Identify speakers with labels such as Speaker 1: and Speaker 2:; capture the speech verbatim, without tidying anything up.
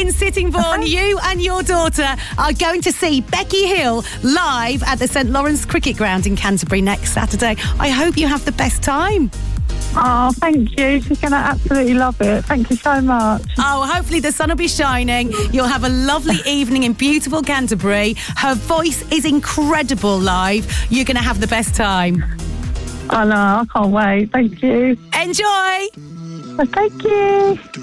Speaker 1: in Sittingbourne, you and your daughter are going to see Becky Hill live at the St Lawrence Cricket Ground in Canterbury next Saturday. I hope you have the best time.
Speaker 2: Oh, thank you. She's going to absolutely love it. Thank you so much.
Speaker 1: Oh, hopefully the sun will be shining. You'll have a lovely evening in beautiful Canterbury. Her voice is incredible live. You're going to have the best time.
Speaker 2: Oh, no, I can't wait. Thank you.
Speaker 1: Enjoy.
Speaker 2: Thank you.